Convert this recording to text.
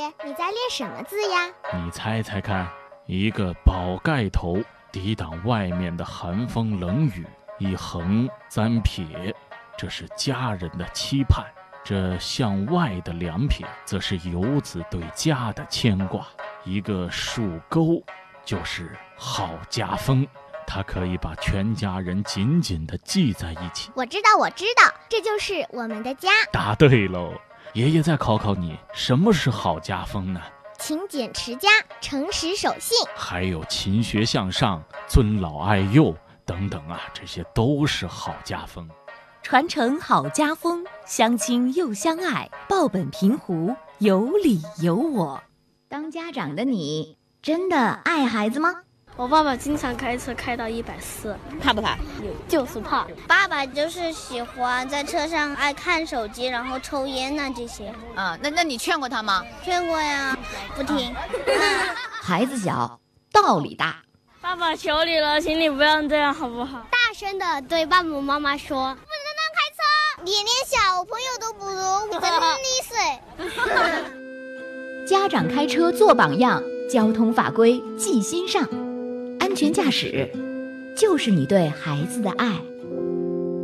你在练什么字呀？ 你猜猜看，一个宝盖头抵挡外面的寒风冷雨，一横三撇，这是家人的期盼；这向外的两撇，则是游子对家的牵挂。一个竖钩，就是好家风，它可以把全家人紧紧地系在一起。 我知道，这就是我们的家。 答对喽！爷爷再考考你，什么是好家风呢？ 勤俭持家，诚实守信， 还有勤学向上，尊老爱幼等等啊，这些都是好家风。 传承好家风，相亲又相爱，报本平湖，有理有我。 当家长的你真的爱孩子吗？ 我爸爸经常开车开到140， 怕不怕？ 就是怕。 爸爸就是喜欢在车上爱看手机，然后抽烟呐这些。 那你劝过他吗？ 劝过呀，不听。 孩子小，道理大。 爸爸求你了，请你不要这样好不好？ 大声的对爸爸妈妈说，不能乱开车，你连小朋友都不如，真溺水。 家长开车做榜样，交通法规记心上，安全驾驶就是你对孩子的爱。